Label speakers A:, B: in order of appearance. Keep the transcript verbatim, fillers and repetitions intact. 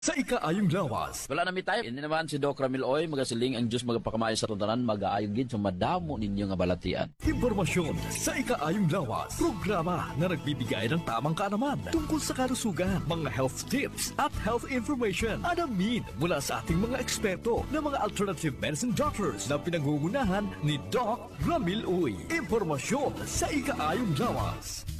A: Sa ikaayong lawas,
B: Wala na mi tayo. Hindi naman si Doc Ramil Oy, magasiling ang Diyos magpakamayo sa tuntanan, mag-aayong gid sa madamo ninyo nga balatian.
A: impormasyon sa ikaayong lawas, programa na nagbibigay ng tamang kaalaman tungkol sa kalusugan, mga health tips at health information. Alamin mula sa ating mga eksperto na mga alternative medicine doctors na pinangungunahan ni Doc Ramil Oy. Impormasyon sa ikaayong lawas.